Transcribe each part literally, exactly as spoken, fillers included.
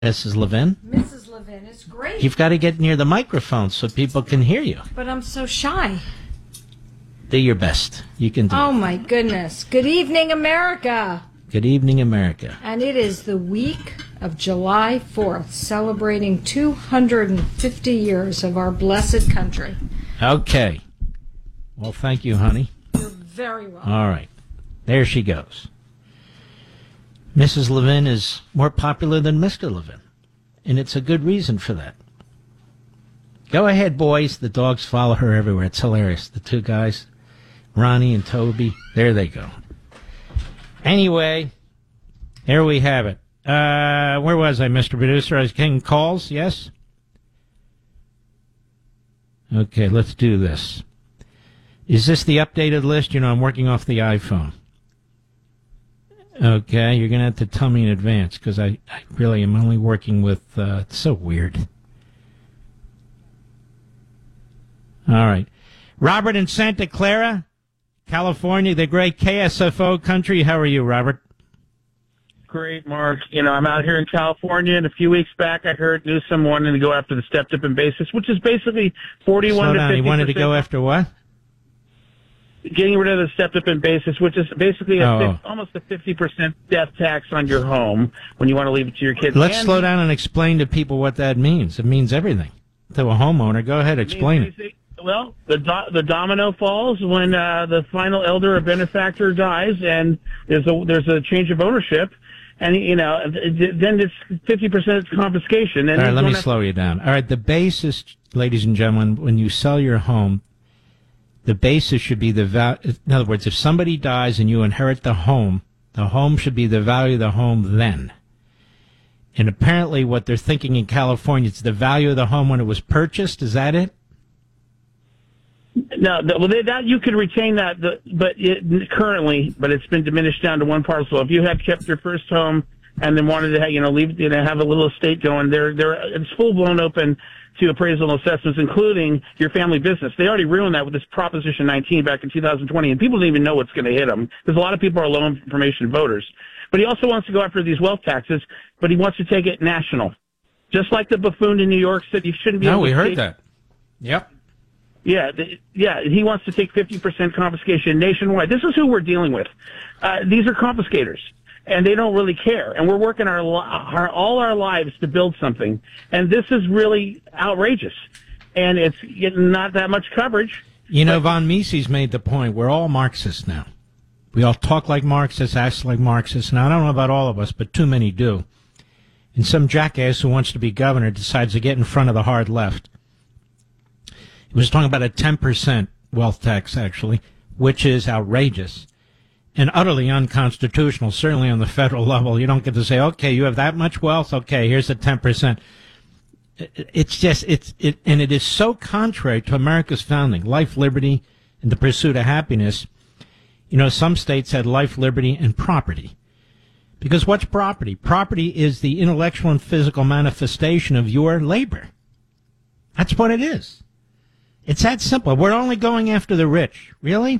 Missus Levin? Missus Levin, it's great. You've got to get near the microphone so people can hear you. But I'm so shy. Do your best. You can do Oh, it. my goodness. Good evening, America. Good evening, America. And it is the week of July fourth, celebrating two hundred fifty years of our blessed country. Okay. Well, thank you, honey. You're very welcome. All right. There she goes. Missus Levin is more popular than Mister Levin, and it's a good reason for that. Go ahead, boys. The dogs follow her everywhere. It's hilarious. The two guys, Ronnie and Toby, there they go. Anyway, here we have it. Uh, where was I, Mister Producer? I was getting calls, yes? Okay, let's do this. Is this the updated list? You know, I'm working off the iPhone. Okay, you're going to have to tell me in advance, because I, I really am only working with, uh, it's so weird. All right. Robert in Santa Clara, California, the great K S F O country. How are you, Robert? Great, Mark. You know, I'm out here in California, and a few weeks back I heard Newsom wanted to go after the stepped-up in basis, which is basically forty-one Slow to down. fifty He percent. wanted to go after what? Getting rid of the stepped-up in basis, which is basically a Oh. fif- almost a fifty percent death tax on your home when you want to leave it to your kids. Let's And slow down and explain to people what that means. It means everything. To a homeowner, go ahead, explain it. basic- Well, the do- the domino falls when uh, the final elder or benefactor dies, and there's a there's a change of ownership, and you know then it's fifty percent confiscation. And All right, you let don't me have- slow you down. All right, the basis, ladies and gentlemen, when you sell your home, the basis should be the value. In other words, if somebody dies and you inherit the home, the home should be the value of the home then. And apparently what they're thinking in California, it's the value of the home when it was purchased. Is that it? No, the, well, they, that you could retain that, the, but it, currently, but it's been diminished down to one parcel. If you had kept your first home and then wanted to, you know, leave, you know, have a little estate going, they're, they're, it's full blown open to appraisal and assessments, including your family business. They already ruined that with this Proposition nineteen back in two thousand twenty, and people don't even know what's going to hit them because a lot of people are low information voters. But he also wants to go after these wealth taxes, but he wants to take it national, just like the buffoon in New York said you shouldn't be. No, able we to heard take, that. Yep. Yeah, th- yeah, he wants to take fifty percent confiscation nationwide. This is who we're dealing with. Uh, these are confiscators, and they don't really care. And we're working our, li- our all our lives to build something, and this is really outrageous. And it's getting not that much coverage. You know, Von Mises made the point, we're all Marxists now. We all talk like Marxists, act like Marxists. Now, I don't know about all of us, but too many do. And some jackass who wants to be governor decides to get in front of the hard left. He was talking about a ten percent wealth tax, actually, which is outrageous and utterly unconstitutional, certainly on the federal level. You don't get to say, okay, you have that much wealth, okay, here's the ten percent. It's just, it's, it, and it is so contrary to America's founding, life, liberty, and the pursuit of happiness. You know, some states had life, liberty, and property. Because what's property? Property is the intellectual and physical manifestation of your labor. That's what it is. It's that simple. We're only going after the rich. Really?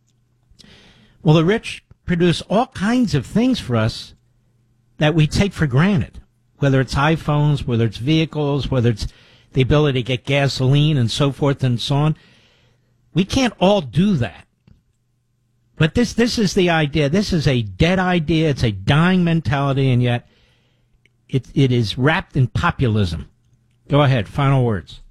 Well, the rich produce all kinds of things for us that we take for granted, whether it's iPhones, whether it's vehicles, whether it's the ability to get gasoline and so forth and so on. We can't all do that. But this, this is the idea. This is a dead idea. It's a dying mentality, and yet it, it is wrapped in populism. Go ahead. Final words.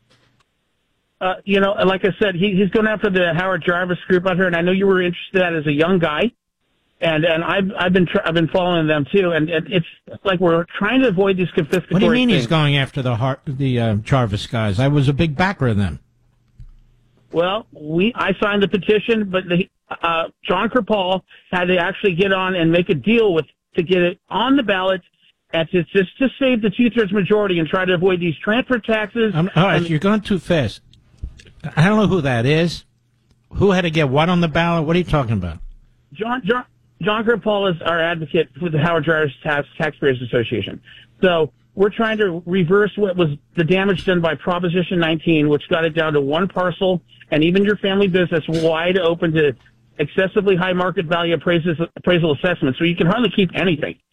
Uh, you know, like I said, he, he's going after the Howard Jarvis group out here, and I know you were interested in that as a young guy, and and I've I've been tr- I've been following them too, and it, it's like we're trying to avoid these confiscatory. What do you mean things. he's going after the Har- the uh, Jarvis guys? I was a big backer of them. Well, we I signed the petition, but the, uh, John Kripal had to actually get on and make a deal with to get it on the ballot. And to just to save the two-thirds majority and try to avoid these transfer taxes. Um, all right, and, you're going too fast. I don't know who that is. Who had to get what on the ballot? What are you talking about? John John John Kripal is our advocate for the Howard Jarvis Tax, Taxpayers Association. So we're trying to reverse what was the damage done by Proposition nineteen, which got it down to one parcel, and even your family business wide open to excessively high market value appraisals, appraisal assessments. So you can hardly keep anything.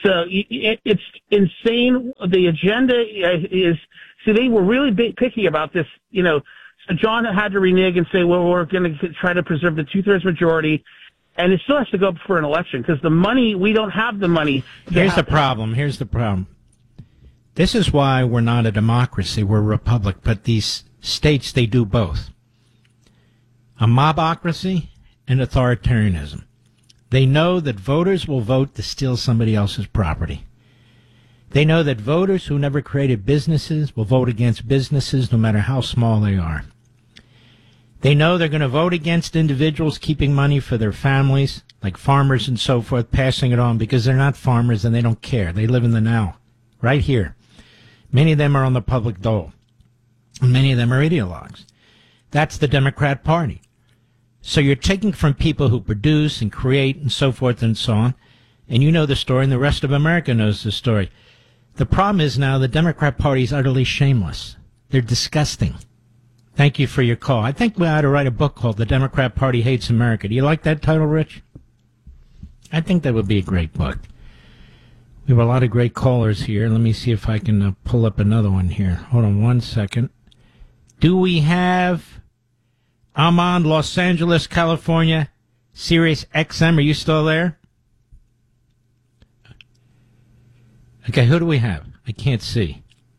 So it, it's insane. The agenda is, see, they were really big, picky about this, you know. So John had to renege and say, well, we're going to try to preserve the two-thirds majority. And it still has to go up for an election because the money, we don't have the money. Here's the problem. Here's the problem. This is why we're not a democracy. We're a republic. But these states, they do both. A mobocracy and authoritarianism. They know that voters will vote to steal somebody else's property. They know that voters who never created businesses will vote against businesses no matter how small they are. They know they're going to vote against individuals keeping money for their families, like farmers and so forth, passing it on because they're not farmers and they don't care. They live in the now, right here. Many of them are on the public dole. And many of them are ideologues. That's the Democrat Party. So you're taking from people who produce and create and so forth and so on, and you know the story and the rest of America knows the story. The problem is now the Democrat Party is utterly shameless. They're disgusting. Thank you for your call. I think we ought to write a book called The Democrat Party Hates America. Do you like that title, Rich? I think that would be a great book. We have a lot of great callers here. Let me see if I can uh, pull up another one here. Hold on one second. Do we have Amon, Los Angeles, California, Sirius X M? Are you still there? Okay, who do we have? I can't see.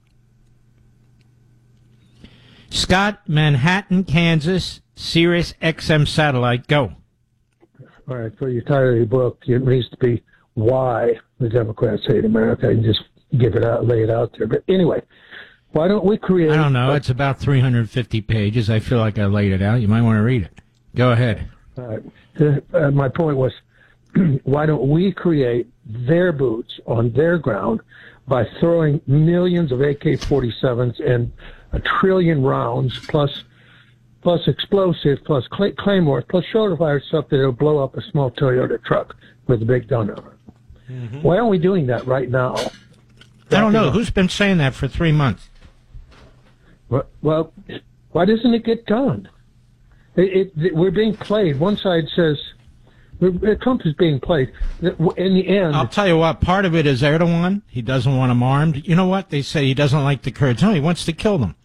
Scott, Manhattan, Kansas, Sirius X M satellite. Go. All right, for your title of your book, it needs to be why the Democrats hate America and just give it out, lay it out there. But anyway, why don't we create... I don't know. It's about three hundred fifty pages. I feel like I laid it out. You might want to read it. Go ahead. All right. Uh, my point was, why don't we create their boots on their ground by throwing millions of A K forty-sevens and a trillion rounds plus plus explosives plus cl- claymores plus shoulder fire stuff that'll blow up a small Toyota truck with a big gun on it. Mm-hmm. Why aren't we doing that right now? I don't know. Who's been saying that for three months? Well, well why doesn't it get done? It, it, we're being played. One side says Trump is being played. In the end, I'll tell you what. Part of it is Erdogan. He doesn't want them armed. You know what? They say he doesn't like the Kurds. No, he wants to kill them.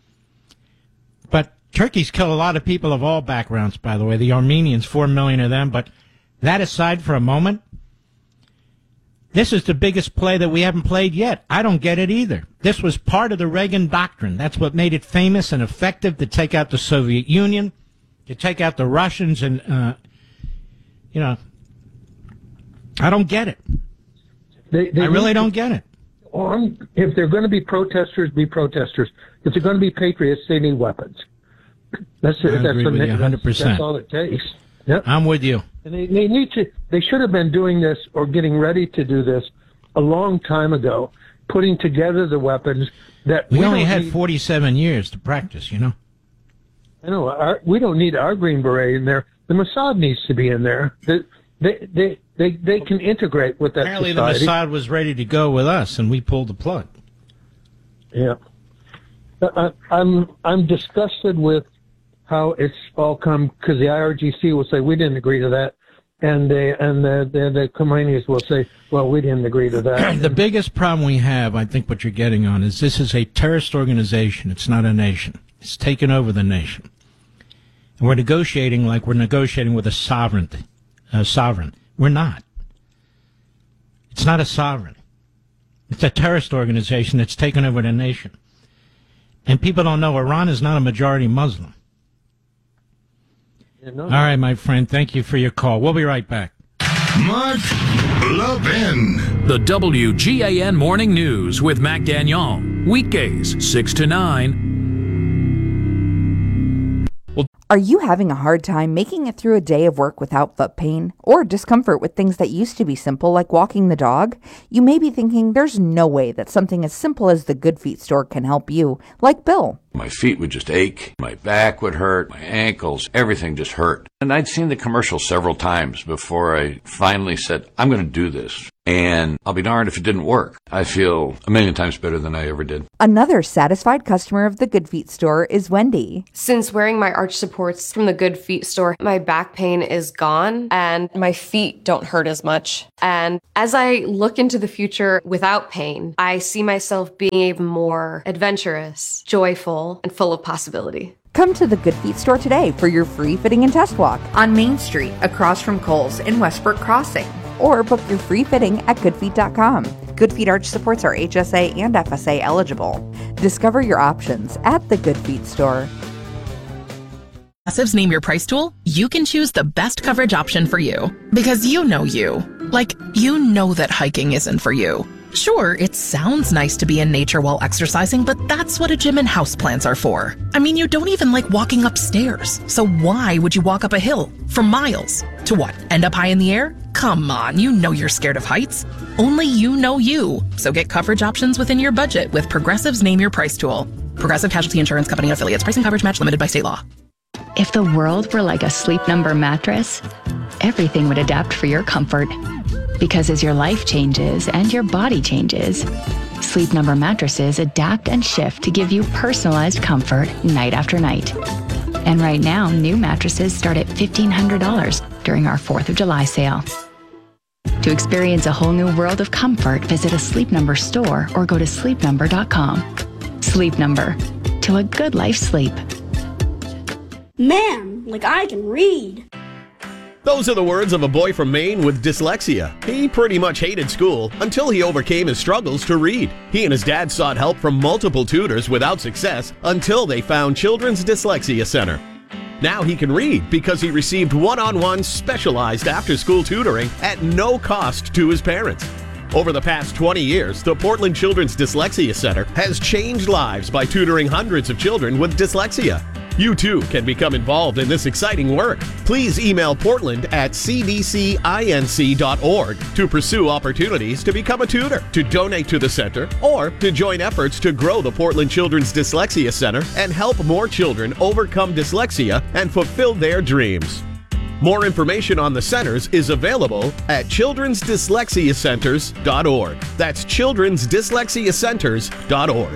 But Turkey's killed a lot of people of all backgrounds, by the way. The Armenians, four million of them. But that aside for a moment, this is the biggest play that we haven't played yet. I don't get it either. This was part of the Reagan doctrine. That's what made it famous and effective to take out the Soviet Union, to take out the Russians, and, uh, you know, I don't get it. They, they I really don't get it. On, if they're going to be protesters, be protesters. If they're going to be patriots, they need weapons. That's I that's, agree what with they, you one hundred percent. That's, that's all it takes. Yep. I'm with you. And they, they need to. They should have been doing this or getting ready to do this a long time ago, putting together the weapons that we, we only had need. forty-seven years to practice. You know. I know. Our, we don't need our Green Beret in there. The Mossad needs to be in there. They they they they, they can integrate with that Apparently society. the Mossad was ready to go with us, and we pulled the plug. Yeah. I, I'm I'm disgusted with how it's all come, because the I R G C will say we didn't agree to that, and they and the the, the Khomeinis will say, well, we didn't agree to that. The biggest problem we have, I think, what you're getting on is this is a terrorist organization. It's not a nation. It's taken over the nation, and we're negotiating like we're negotiating with a sovereignty, a sovereign. We're not. It's not a sovereign. It's a terrorist organization that's taken over the nation. And people don't know Iran is not a majority Muslim. Yeah, no. All right, my friend. Thank you for your call. We'll be right back. Mark Levin. The W G A N Morning News with Mac Gagnon. Weekdays, six to nine. Are you having a hard time making it through a day of work without foot pain or discomfort with things that used to be simple like walking the dog? You may be thinking there's no way that something as simple as the Good Feet store can help you, like Bill. My feet would just ache, my back would hurt, my ankles, everything just hurt. And I'd seen the commercial several times before I finally said, I'm going to do this. And I'll be darned if it didn't work. I feel a million times better than I ever did. Another satisfied customer of the Good Feet store is Wendy. Since wearing my arch supports from the Good Feet store, my back pain is gone and my feet don't hurt as much. And as I look into the future without pain, I see myself being even more adventurous, joyful, and full of possibility. Come to the Good Feet store today for your free fitting and test walk on Main Street across from Kohl's in Westbrook Crossing. Or book your free fitting at good feet dot com. Good Feet arch supports are H S A and F S A eligible. Discover your options at the Good Feet store. Progressive's Name Your Price tool, you can choose the best coverage option for you. Because you know you. Like, you know that hiking isn't for you. Sure, it sounds nice to be in nature while exercising, but that's what a gym and houseplants are for. I mean, you don't even like walking upstairs. So why would you walk up a hill for miles? To what, end up high in the air? Come on, you know you're scared of heights. Only you know you. So get coverage options within your budget with Progressive's Name Your Price tool. Progressive Casualty Insurance Company and affiliates. Price and coverage match limited by state law. If the world were like a Sleep Number mattress, everything would adapt for your comfort. Because as your life changes and your body changes, Sleep Number mattresses adapt and shift to give you personalized comfort night after night. And right now, new mattresses start at fifteen hundred dollars during our fourth of July sale. To experience a whole new world of comfort, visit a Sleep Number store or go to sleep number dot com. Sleep Number. To a good life's sleep. Man, like I can read. Those are the words of a boy from Maine with dyslexia. He pretty much hated school until he overcame his struggles to read. He and his dad sought help from multiple tutors without success until they found Children's Dyslexia Center. Now he can read because he received one-on-one specialized after-school tutoring at no cost to his parents. Over the past twenty years, the Portland Children's Dyslexia Center has changed lives by tutoring hundreds of children with dyslexia. You too can become involved in this exciting work. Please email Portland at c d c inc dot org to pursue opportunities to become a tutor, to donate to the center, or to join efforts to grow the Portland Children's Dyslexia Center and help more children overcome dyslexia and fulfill their dreams. More information on the centers is available at children's dyslexia centers dot org. That's children's dyslexia centers dot org.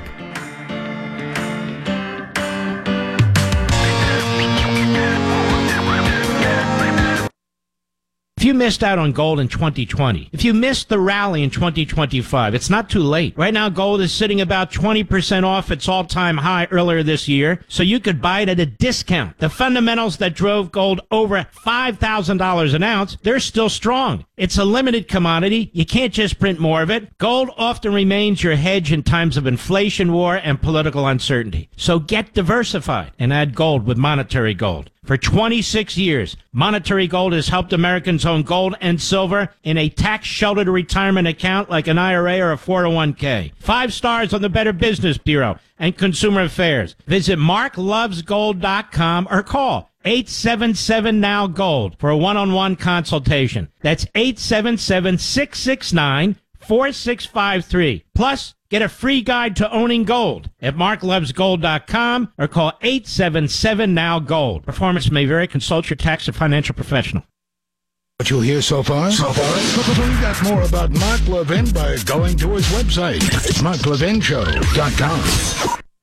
If you missed out on gold in twenty twenty, if you missed the rally in twenty twenty-five, it's not too late. Right now, gold is sitting about twenty percent off its all-time high earlier this year, so you could buy it at a discount. The fundamentals that drove gold over five thousand dollars an ounce, they're still strong. It's a limited commodity. You can't just print more of it. Gold often remains your hedge in times of inflation, war, and political uncertainty. So get diversified and add gold with Monetary Gold. For twenty-six years, Monetary Gold has helped Americans own gold and silver in a tax-sheltered retirement account like an I R A or a four oh one k. Five stars on the Better Business Bureau and Consumer Affairs. Visit mark loves gold dot com or call eight seven seven now gold for a one-on-one consultation. That's eight seven seven, six six nine, four six five three. Plus, get a free guide to owning gold at mark loves gold dot com or call eight seven seven now gold. Performance may vary. Consult your tax or financial professional. What you hear so far? So far? Find out more about Mark Levin by going to his website, mark levin show dot com.